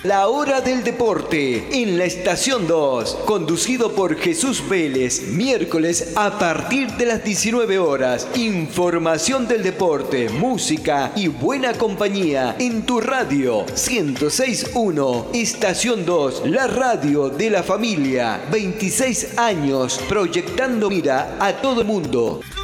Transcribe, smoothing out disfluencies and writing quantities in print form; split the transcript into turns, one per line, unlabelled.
La Hora del Deporte en la Estación 2, conducido por Jesús Vélez, miércoles a partir de las 19 horas. Información del deporte, música y buena compañía en tu radio 106.1, Estación 2, la radio de la familia. 26 años proyectando mira a todo el mundo.